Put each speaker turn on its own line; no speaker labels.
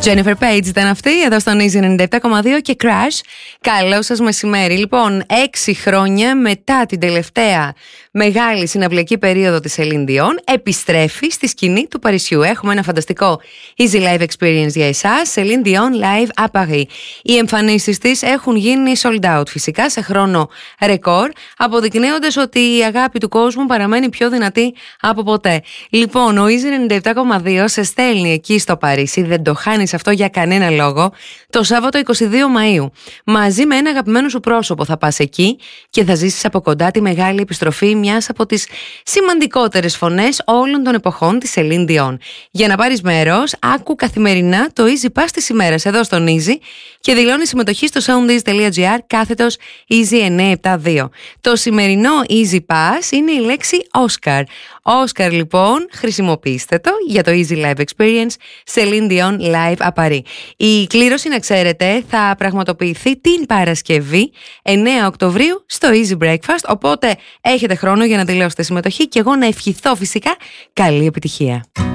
Jennifer Page ήταν αυτή, εδώ στον Easy 97,2 και Crash. Καλό σας μεσημέρι. Λοιπόν, 6 χρόνια μετά την τελευταία μεγάλη συναυλιακή περίοδο της Celine Dion, επιστρέφει στη σκηνή του Παρισιού. Έχουμε ένα φανταστικό Easy Live Experience για εσάς, Celine Dion Live à Paris. Οι εμφανίσεις της έχουν γίνει sold out φυσικά σε χρόνο ρεκόρ, αποδεικνύοντας ότι η αγάπη του κόσμου παραμένει πιο δυνατή από ποτέ. Λοιπόν, ο Easy 97,2 σε στέλνει εκεί στο Παρίσι, δεν το χάνεις αυτό για κανένα λόγο, το Σάββατο 22 Μαΐου. Μαζί με ένα αγαπημένο σου πρόσωπο θα πας εκεί και θα ζήσεις από κοντά τη μεγάλη επιστροφή μιας από τις σημαντικότερες φωνές όλων των εποχών της Celine Dion. Για να πάρεις μέρος, άκου καθημερινά το Easy Pass της ημέρας εδώ στον Easy και δηλώνει συμμετοχή στο soundease.gr/Easy972. Το σημερινό Easy Pass είναι η λέξη Oscar. Oscar λοιπόν, χρησιμοποιήστε το για το Easy Live Experience Celine Dion Live à Paris. Η κλήρωση, να ξέρετε, θα πραγματοποιηθεί την Παρασκευή 9 Οκτωβρίου στο Easy Breakfast, οπότε έχετε χρόνο για να δηλώσετε συμμετοχή και εγώ να ευχηθώ φυσικά καλή επιτυχία.